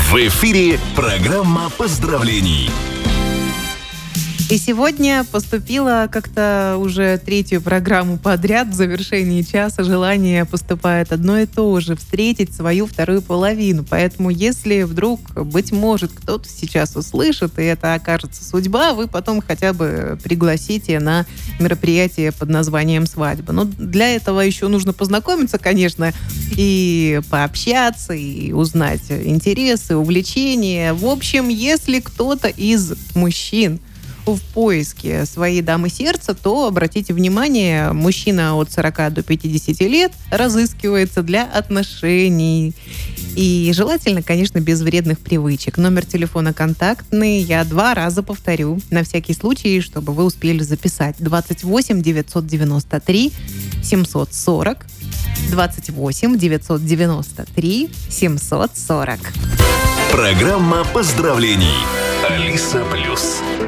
В эфире программа поздравлений. И сегодня поступило как-то уже третью программу подряд в завершении часа. Желание поступает одно и то же — встретить свою вторую половину. Поэтому если вдруг, быть может, кто-то сейчас услышит, и это окажется судьба, вы потом хотя бы пригласите на мероприятие под названием «Свадьба». Но для этого еще нужно познакомиться, конечно, и пообщаться, и узнать интересы, увлечения. В общем, если кто-то из мужчин в поиске своей дамы сердца, то, обратите внимание, мужчина от 40 до 50 лет разыскивается для отношений. И желательно, конечно, без вредных привычек. Номер телефона контактный я 2 раза повторю, на всякий случай, чтобы вы успели записать. 28 993 740. 28 993 740. Программа поздравлений. Алиса Плюс.